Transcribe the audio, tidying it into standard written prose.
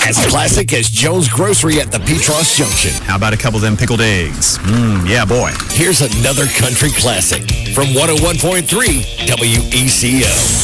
As classic as Joe's Grocery at the Petros Junction. How about a couple of them pickled eggs? Yeah, boy. Here's another country classic from 101.3 WECO.